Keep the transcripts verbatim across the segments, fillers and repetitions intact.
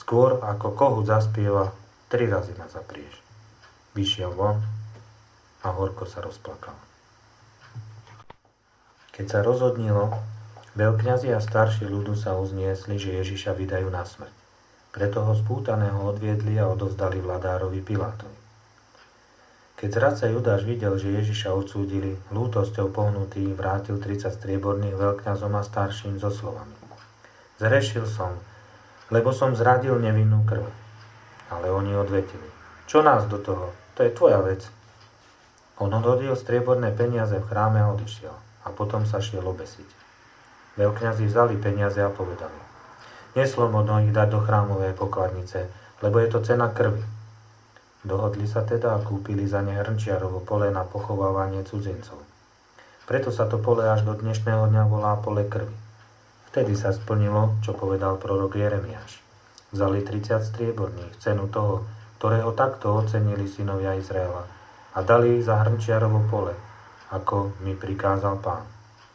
skôr ako kohút zaspieva, tri razy ma zaprieš. Vyšiel von a horko sa rozplakal. Keď sa rozhodnilo, veľkňazi a starší ľudu sa uzniesli, že Ježiša vydajú na smrť. Preto ho spútaného odviedli a odovzdali vladárovi Pilátovi. Keď zradca Judáš videl, že Ježiša odsúdili, lútosťou pohnutý vrátil tridsať strieborných veľkňazom a starším so slovami: Zrešil som, lebo som zradil nevinnú krv. Ale oni odvetili: Čo nás do toho? To je tvoja vec. On odhodil strieborné peniaze v chráme a odišiel. A potom sa šiel obesiť. Veľkňazi vzali peniaze a povedali: Neslobodno ich dať do chrámovej pokladnice, lebo je to cena krvi. Dohodli sa teda a kúpili za ne hrnčiarovo pole na pochovávanie cudzincov. Preto sa to pole až do dnešného dňa volá pole krvi. Vtedy sa splnilo, čo povedal prorok Jeremiáš. Vzali tridsať strieborných, cenu toho, ktorého takto ocenili synovia Izraela, a dali ich za hrnčiarovo pole, ako mi prikázal Pán.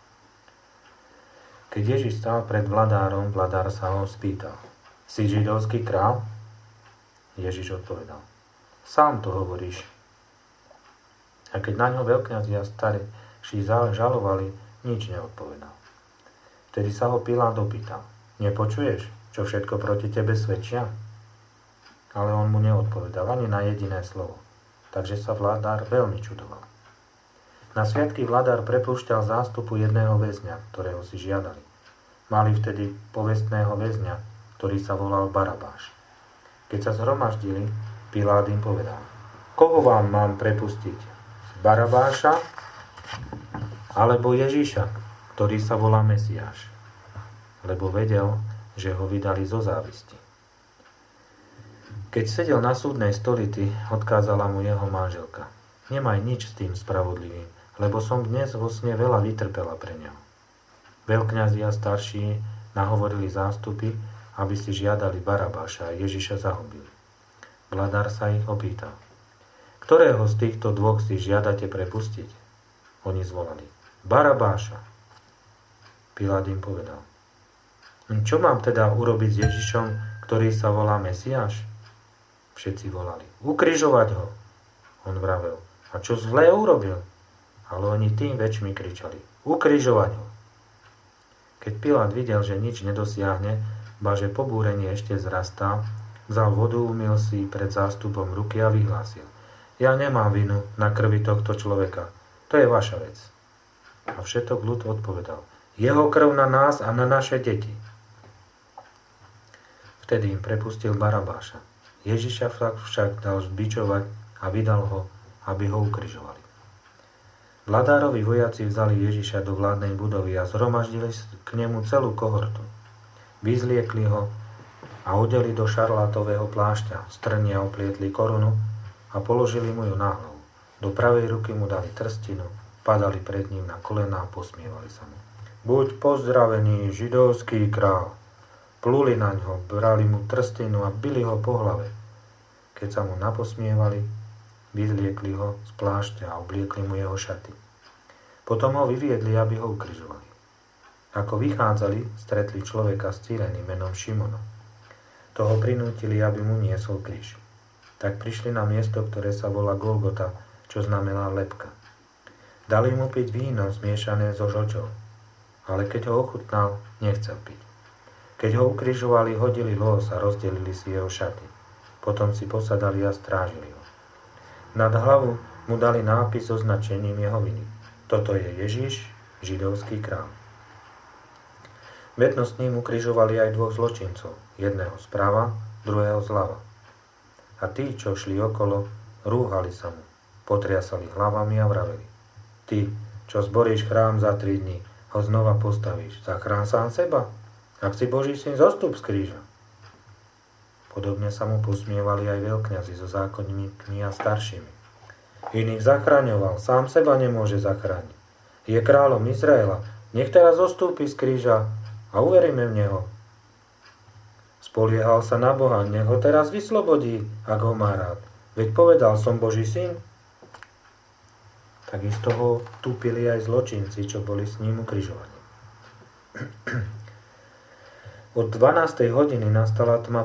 Keď Ježiš stál pred vladárom, vladár sa ho spýtal: Si židovský král? Ježiš odpovedal: Sám to hovoríš. A keď na ňo veľkňazi a starší žalovali, nič neodpovedal. Vtedy sa ho Pilát opýtal: Nepočuješ, čo všetko proti tebe svedčia? Ale on mu neodpovedal ani na jediné slovo. Takže sa vladár veľmi čudoval. Na sviatky vladár prepúšťal zástupu jedného väzňa, ktorého si žiadali. Mali vtedy povestného väzňa, ktorý sa volal Barabáš. Keď sa zhromaždili, Pilát im povedal: Koho vám mám prepustiť? Barabáša alebo Ježiša, ktorý sa volá Mesiáš? Lebo vedel, že ho vydali zo závisti. Keď sedel na súdnej stolici, odkázala mu jeho manželka: Nemaj nič s tým spravodlivým, lebo som dnes vo sne veľa vytrpela pre neho. Veľkňazi a starší nahovorili zástupy, aby si žiadali Barabáša a Ježiša zahubili. Vladár sa ich opýtal: Ktorého z týchto dvoch si žiadate prepustiť? Oni zvolali: Barabáša. Pilát im povedal: Čo mám teda urobiť s Ježišom, ktorý sa volá Mesiáš? Všetci volali: Ukrižovať ho. On vravel: A čo zlé urobil? Ale oni tým väčšmi kričali: Ukrižovať ho. Keď Pilát videl, že nič nedosiahne, ba že pobúrenie ešte zrastá, vzal vodu, umyl si pred zástupom ruky a vyhlásil: Ja nemám vinu na krvi tohto človeka. To je vaša vec. A všetok ľud odpovedal: Jeho krv na nás a na naše deti. Vtedy im prepustil Barabáša. Ježiša však dal zbičovať a vydal ho, aby ho ukrižovali. Vladárovi vojaci vzali Ježiša do vládnej budovy a zhromaždili k nemu celú kohortu. Vyzliekli ho a odeli do šarlátového plášťa, strnia oplietli korunu a položili mu ju na hlavu. Do pravej ruky mu dali trstinu, padali pred ním na kolená a posmievali sa mu. Buď pozdravený, židovský král. Pluli na ňo, brali mu trstinu a bili ho po hlave. Keď sa mu naposmievali, vyzliekli ho z plášťa a obliekli mu jeho šaty. Potom ho vyviedli, aby ho ukrižovali. Ako vychádzali, stretli človeka z Cyreny menom Šimona. Toho prinútili, aby mu niesol kríž. Tak prišli na miesto, ktoré sa volá Golgota, čo znamená lebka. Dali mu piť víno zmiešané so žlčou, ale keď ho ochutnal, nechcel piť. Keď ho ukrižovali, hodili lôz a rozdelili si jeho šaty. Potom si posadali a strážili ho. Nad hlavu mu dali nápis so značením jeho viny. Toto je Ježiš, židovský král. Vedno s ním ukrižovali aj dvoch zločincov, jedného zprava, druhého zľava. A tí, čo šli okolo, rúhali sa mu, potriasali hlavami a vraveli: Ty, čo zboríš chrám za tri dni, ho znova postavíš, zachrán sám seba. Ak si Boží syn, zostup z kríža. Podobne sa mu posmievali aj veľkňazi so zákonníkmi a staršími. Iných zachraňoval, sám seba nemôže zachrániť. Je kráľom Izraela, nech teraz zostúpi z kríža a uveríme v neho. Spoliehal sa na Boha, nech ho teraz vyslobodí, ak ho má rád. Veď povedal, som Boží syn. Takisto ho tupili aj zločinci, čo boli s ním ukrižovaní. Od dvanástej hodiny nastala tma